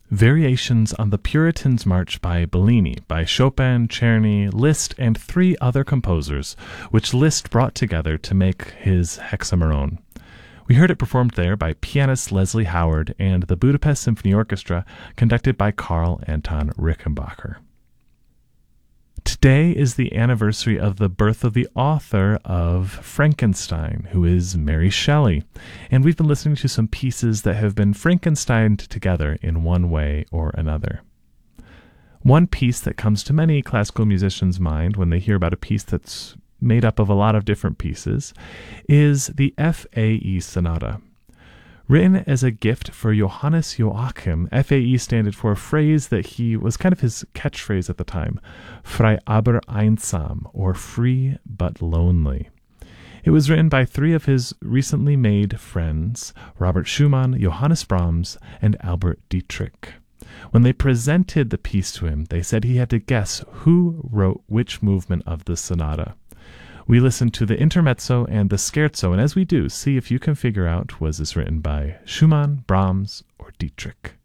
Variations on the Puritan's March by Bellini, by Chopin, Czerny, Liszt, and 3 other composers, which Liszt brought together to make his Hexameron. We heard it performed there by pianist Leslie Howard and the Budapest Symphony Orchestra, conducted by Karl Anton Rickenbacher. Today is the anniversary of the birth of the author of Frankenstein, who is Mary Shelley, and we've been listening to some pieces that have been Frankensteined together in one way or another. One piece that comes to many classical musicians' mind when they hear about a piece that's made up of a lot of different pieces is the F.A.E. Sonata. Written as a gift for Johannes Joachim, F.A.E. standed for a phrase that he was kind of his catchphrase at the time, frei aber einsam, or free but lonely. It was written by 3 of his recently made friends, Robert Schumann, Johannes Brahms, and Albert Dietrich. When they presented the piece to him, they said he had to guess who wrote which movement of the sonata. We listened to the intermezzo and the scherzo, and as we do, see if you can figure out, was this written by Schumann, Brahms, or Dietrich?